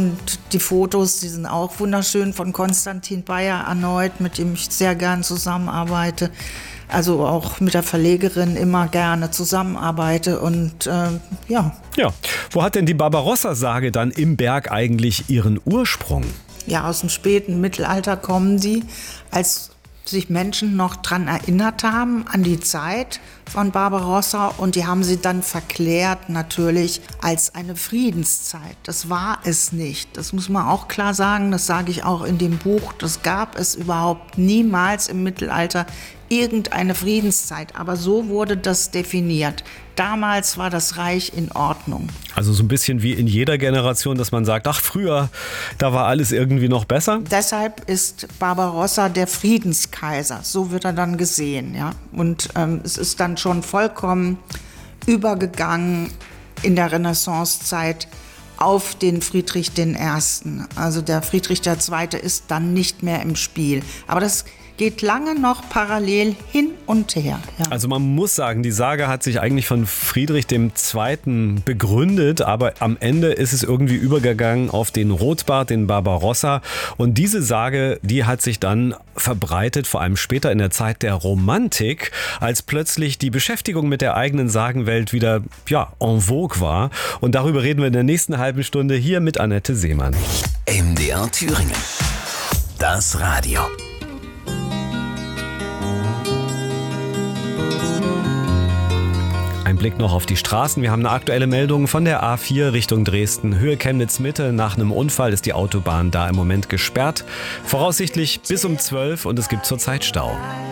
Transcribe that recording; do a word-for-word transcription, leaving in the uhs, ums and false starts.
Und die Fotos, die sind auch wunderschön von Konstantin Bayer erneut, mit dem ich sehr gern zusammenarbeite. Also auch mit der Verlegerin immer gerne zusammenarbeite und äh, ja. Ja, wo hat denn die Barbarossa-Sage dann im Berg eigentlich ihren Ursprung? Ja, aus dem späten Mittelalter kommen sie, als sich Menschen noch dran erinnert haben, an die Zeit von Barbarossa, und die haben sie dann verklärt natürlich als eine Friedenszeit. Das war es nicht. Das muss man auch klar sagen, das sage ich auch in dem Buch. Das gab es überhaupt niemals im Mittelalter irgendeine Friedenszeit, aber so wurde das definiert. Damals war das Reich in Ordnung. Also so ein bisschen wie in jeder Generation, dass man sagt, ach früher, da war alles irgendwie noch besser. Deshalb ist Barbarossa der Friedenskaiser, so wird er dann gesehen. Ja? Und ähm, es ist dann schon vollkommen übergegangen in der Renaissancezeit auf den Friedrich der Erste. Also der Friedrich der Zweite ist dann nicht mehr im Spiel. Aber das geht lange noch parallel hin und her. Ja. Also man muss sagen, die Sage hat sich eigentlich von Friedrich der Zweite begründet, aber am Ende ist es irgendwie übergegangen auf den Rotbart, den Barbarossa. Und diese Sage, die hat sich dann verbreitet, vor allem später in der Zeit der Romantik, als plötzlich die Beschäftigung mit der eigenen Sagenwelt wieder ja, en vogue war. Und darüber reden wir in der nächsten halben Stunde hier mit Annette Seemann. M D R Thüringen. Das Radio. Ein Blick noch auf die Straßen. Wir haben eine aktuelle Meldung von der A vier Richtung Dresden, Höhe Chemnitz-Mitte. Nach einem Unfall ist die Autobahn da im Moment gesperrt. Voraussichtlich bis um zwölf und es gibt zurzeit Stau.